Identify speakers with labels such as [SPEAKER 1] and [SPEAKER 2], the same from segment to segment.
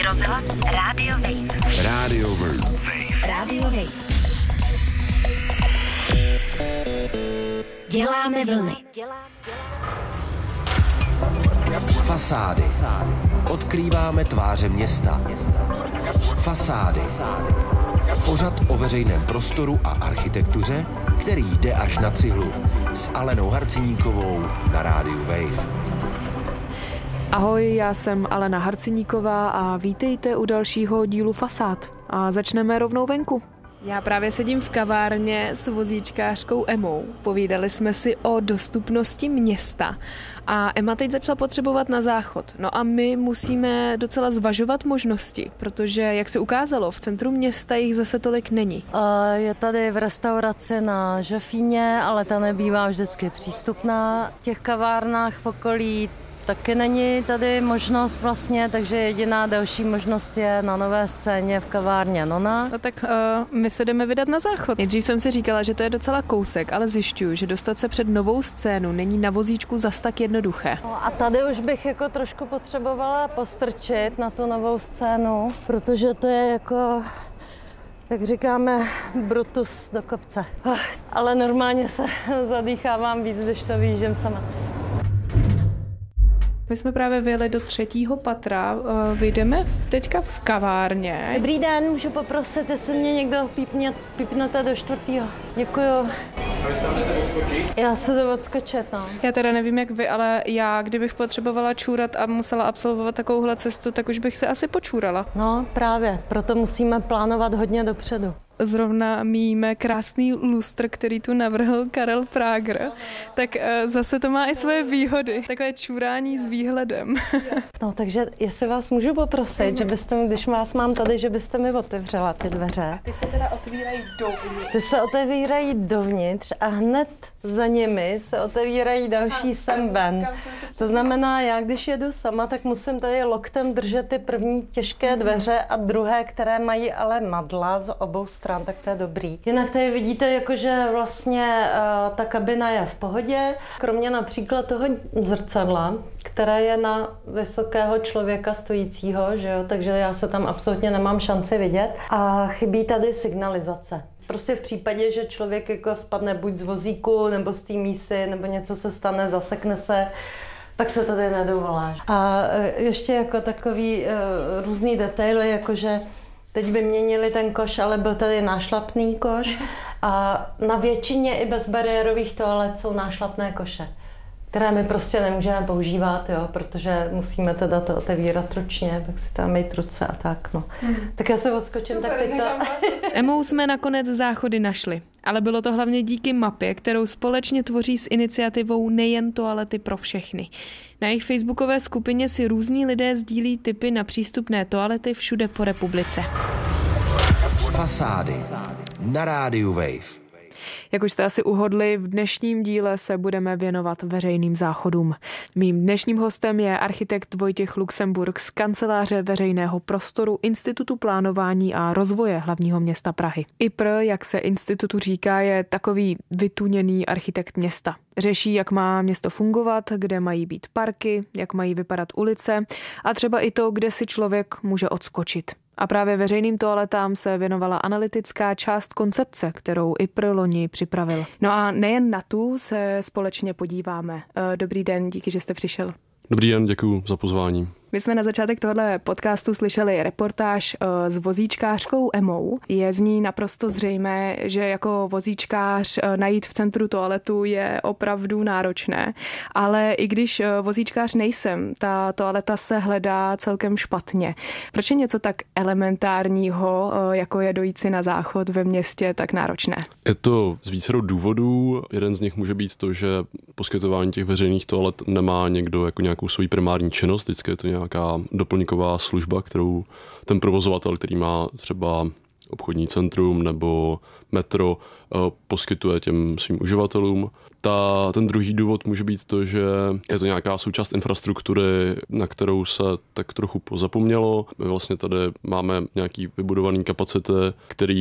[SPEAKER 1] rozhlas Radio Wave.
[SPEAKER 2] Radio Wave.
[SPEAKER 1] Radio Wave. Děláme vlny.
[SPEAKER 2] Fasády. Odkrýváme tváře města. Fasády. Pořad o veřejném prostoru a architektuře, který jde až na cihlu. S Alenou Harciníkovou na rádiu Wave.
[SPEAKER 3] Ahoj, já jsem Alena Harciníková a vítejte u dalšího dílu Fasád. A začneme rovnou venku. Já právě sedím v kavárně s vozíčkářkou Emou. Povídali jsme si o dostupnosti města. A Emma teď začala potřebovat na záchod. No a my musíme docela zvažovat možnosti, protože, jak se ukázalo, v centru města jich zase tolik není.
[SPEAKER 4] Je tady v restauraci na Žofíně, ale ta nebývá vždycky přístupná. V těch kavárnách v okolí taky není tady možnost vlastně, takže jediná další možnost je na Nové scéně v kavárně Nona.
[SPEAKER 3] No tak my se jdeme vydat na záchod. Nejdřív jsem si říkala, že to je docela kousek, ale zjišťuju, že dostat se před Novou scénu není na vozíčku zas tak jednoduché.
[SPEAKER 4] No a tady už bych jako trošku potřebovala postrčit na tu Novou scénu, protože to je jako, jak říkáme, Brutus do kopce. Ale normálně se zadýchávám víc, když to vyjíždím sama.
[SPEAKER 3] My jsme právě vyjeli do 3. patra, vyjdeme teďka v kavárně.
[SPEAKER 4] Dobrý den, můžu poprosit, jestli mě někdo pípnete do 4. Děkuju. Já se to odskočit, no.
[SPEAKER 3] Já teda nevím jak vy, ale já, kdybych potřebovala čůrat a musela absolvovat takovouhle cestu, tak už bych se asi počůrala.
[SPEAKER 4] No právě, proto musíme plánovat hodně dopředu.
[SPEAKER 3] Zrovna míme krásný lustr, který tu navrhl Karel Prager, tak zase to má i svoje výhody. Takové čůrání s výhledem.
[SPEAKER 4] No, takže jestli vás můžu poprosit, že byste mi, když vás mám tady, že byste mi otevřela ty dveře.
[SPEAKER 3] Ty se teda otvírají dovnitř.
[SPEAKER 4] Ty se otevírají dovnitř a hned za nimi se otevírají další sem ven. To znamená, já když jedu sama, tak musím tady loktem držet ty první těžké dveře a druhé, které mají ale madla z obou stran, tak to je dobrý. Jinak tady vidíte, jakože vlastně ta kabina je v pohodě, kromě například toho zrcadla, které je na vysokého člověka stojícího, že jo? Takže já se tam absolutně nemám šanci vidět. A chybí tady signalizace. Prostě v případě, že člověk jako spadne buď z vozíku, nebo z té mísy, nebo něco se stane, zasekne se, tak se tady nedovolá. A ještě jako takový různý detaily, jakože teď vyměnili ten koš, ale byl tady nášlapný koš a na většině i bezbariérových toalet jsou nášlapné koše, které my prostě nemůžeme používat, jo, protože musíme teda to otevírat ručně, pak si tam mít ruce a tak, no. Tak já se odskočím,
[SPEAKER 3] super,
[SPEAKER 4] tak teď to...
[SPEAKER 3] S Emou jsme nakonec záchody našli, ale bylo to hlavně díky mapě, kterou společně tvoří s iniciativou Nejen toalety pro všechny. Na jejich facebookové skupině si různí lidé sdílí tipy na přístupné toalety všude po republice.
[SPEAKER 2] Fasády. Na rádiu Wave.
[SPEAKER 3] Jak už jste asi uhodli, v dnešním díle se budeme věnovat veřejným záchodům. Mým dnešním hostem je architekt Vojtěch Luxemburg z Kanceláře veřejného prostoru Institutu plánování a rozvoje hlavního města Prahy. IPR, jak se institutu říká, je takový vytuněný architekt města. Řeší, jak má město fungovat, kde mají být parky, jak mají vypadat ulice a třeba i to, kde si člověk může odskočit. A právě veřejným toaletám se věnovala analytická část koncepce, kterou IPR loni připravil. No a nejen na tu se společně podíváme. Dobrý den, díky, že jste přišel.
[SPEAKER 5] Dobrý den, děkuji za pozvání.
[SPEAKER 3] My jsme na začátek tohoto podcastu slyšeli reportáž s vozíčkářkou Emou. Je z ní naprosto zřejmé, že jako vozíčkář najít v centru toaletu je opravdu náročné. Ale i když vozíčkář nejsem, ta toaleta se hledá celkem špatně. Proč je něco tak elementárního, jako je dojít si na záchod ve městě, tak náročné?
[SPEAKER 5] Je to z vícero důvodů. Jeden z nich může být to, že poskytování těch veřejných toalet nemá někdo jako nějakou svou primární činnost, vždycky je to nějaká doplňková služba, kterou ten provozovatel, který má třeba obchodní centrum nebo metro, poskytuje těm svým uživatelům. Ten druhý důvod může být to, že je to nějaká součást infrastruktury, na kterou se tak trochu pozapomnělo. My vlastně tady máme nějaký vybudovaný kapacity, který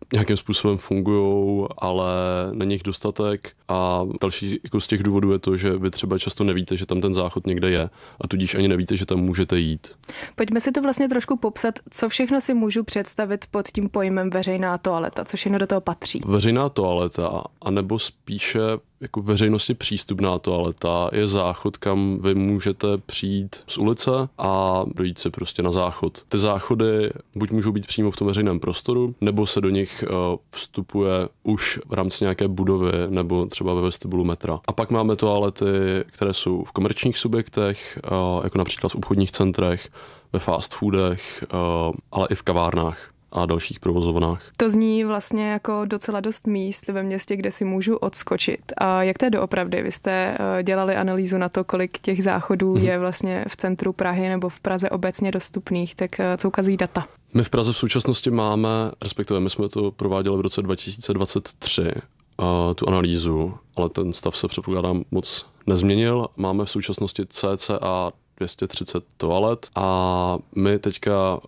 [SPEAKER 5] nějakým způsobem fungují, ale není jich dostatek a další jako z těch důvodů je to, že vy třeba často nevíte, že tam ten záchod někde je a tudíž ani nevíte, že tam můžete jít.
[SPEAKER 3] Pojďme si to vlastně trošku popsat, co všechno si můžu představit pod tím pojmem veřejná toaleta, co všechno do toho patří.
[SPEAKER 5] Veřejná toaleta, anebo spíše jako veřejnosti přístupná toaleta je záchod, kam vy můžete přijít z ulice a dojít si prostě na záchod. Ty záchody buď můžou být přímo v tom veřejném prostoru, nebo se do nich vstupuje už v rámci nějaké budovy nebo třeba ve vestibulu metra. A pak máme toalety, které jsou v komerčních subjektech, jako například v obchodních centrech, ve fast foodech, ale i v kavárnách a dalších provozovnách.
[SPEAKER 3] To zní vlastně jako docela dost míst ve městě, kde si můžu odskočit. A jak to je doopravdy? Vy jste dělali analýzu na to, kolik těch záchodů je vlastně v centru Prahy nebo v Praze obecně dostupných, tak co ukazují data?
[SPEAKER 5] My v Praze v současnosti máme, respektive my jsme to prováděli v roce 2023, tu analýzu, ale ten stav se předpokládám moc nezměnil. Máme v současnosti cca 230 toalet a my teďka